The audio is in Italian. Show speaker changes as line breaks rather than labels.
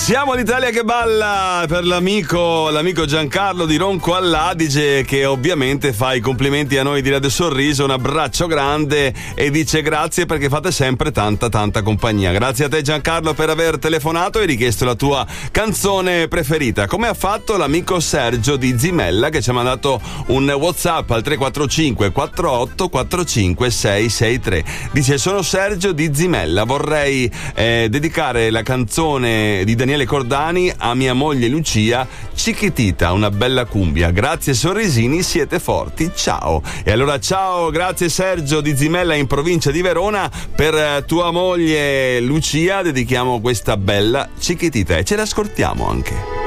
Siamo l'Italia che balla per l'amico Giancarlo di Ronco all'Adige, che ovviamente fa i complimenti a noi di Radio Sorriso, un abbraccio grande e dice grazie perché fate sempre tanta compagnia. Grazie a te Giancarlo per aver telefonato e richiesto la tua canzone preferita, come ha fatto l'amico Sergio di Zimella, che ci ha mandato un WhatsApp al 345 48 45 663. Dice: sono Sergio di Zimella, vorrei dedicare la canzone di Daniele Cordani a mia moglie Lucia, Chiquitita, una bella cumbia. Grazie sorrisini, siete forti, ciao. E allora ciao, grazie Sergio di Zimella in provincia di Verona. Per tua moglie Lucia dedichiamo questa bella Chiquitita e ce l'ascoltiamo anche.